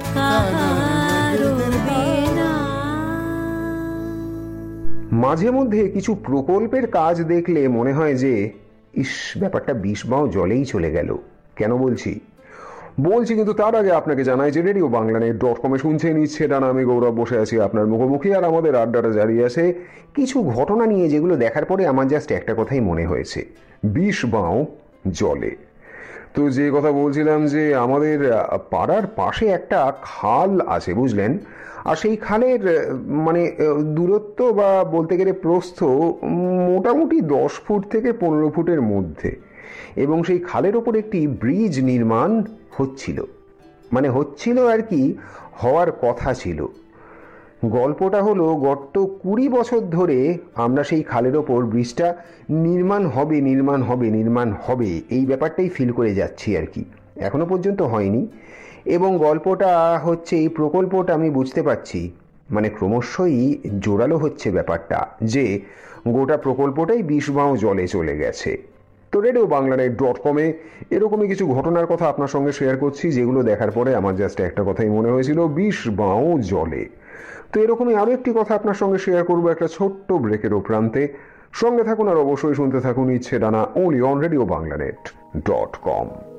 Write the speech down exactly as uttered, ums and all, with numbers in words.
মাঝে মধ্যে কিছু প্রকল্পের কাজ দেখলে মনে হয় যে ইস, ব্যাপারটা বিষ বাও জলেই চলে গেল। কেন বলছি বলছি কিন্তু তার আগে আপনাকে জানাই যে রেডিও বাংলা নেট ডট কমে শুনছেন ইচ্ছে ডানা, আমি গৌরব বসে আছি আপনার মুখোমুখি, আর আমাদের আড্ডাটা জারি আছে কিছু ঘটনা নিয়ে, যেগুলো দেখার পরে আমার জাস্ট একটা কথাই মনে হয়েছে, বিষ বাও জলে। তো যে কথা বলছিলাম যে আমাদের পাড়ার পাশে একটা খাল আছে বুঝলেন, আর সেই খালের মানে দূরত্ব বা বলতে গেলে প্রস্থ মোটামুটি দশ ফুট থেকে পনেরো ফুটের মধ্যে, এবং সেই খালের ওপর একটি ব্রিজ নির্মাণ হচ্ছিল, মানে হচ্ছিল আর কি, হওয়ার কথা ছিল। গল্পটা হলো গত কুড়ি বছর ধরে আমরা সেই খালের ওপর ব্রিজটা নির্মাণ হবে নির্মাণ হবে নির্মাণ হবে এই ব্যাপারটাই ফিল করে যাচ্ছি আর কি, এখনো পর্যন্ত হয়নি। এবং গল্পটা হচ্ছে, এই প্রকল্পটা আমি বুঝতে পারছি মানে ক্রমশই জোরালো হচ্ছে ব্যাপারটা, যে গোটা প্রকল্পটাই বিষ বাও জলে চলে গেছে। তো রেডিও বাংলা নেট ডট কমে এরকমই কিছু ঘটনার কথা আপনার সঙ্গে শেয়ার করছি, যেগুলো দেখার পরে আমার জাস্ট একটা কথাই মনে হয়েছিল, বিষ বাও জলে। তো এরকমই আরো একটি কথা আপনার সঙ্গে শেয়ার করবো একটা ছোট্ট ব্রেকের প্রান্তে। সঙ্গে থাকুন আর অবশ্যই শুনতে থাকুন ইচ্ছে ডানা, only on radio Bangla net dot com.